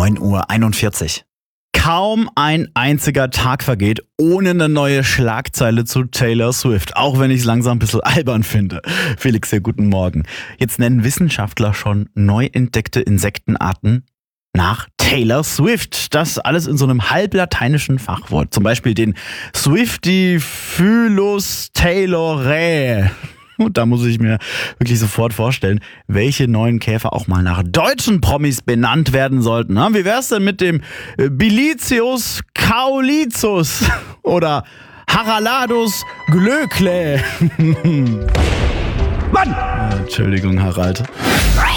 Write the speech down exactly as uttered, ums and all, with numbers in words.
neun Uhr einundvierzig. Kaum ein einziger Tag vergeht ohne eine neue Schlagzeile zu Taylor Swift. Auch wenn ich es langsam ein bisschen albern finde. Felix, sehr guten Morgen. Jetzt nennen Wissenschaftler schon neu entdeckte Insektenarten nach Taylor Swift. Das alles in so einem halblateinischen Fachwort. Zum Beispiel den Swiftifylus Taylorae. Und da muss ich mir wirklich sofort vorstellen, welche neuen Käfer auch mal nach deutschen Promis benannt werden sollten. Wie wär's denn mit dem Bilizius Kaulizus oder Haraladus Glöckle? Mann! Entschuldigung, Harald.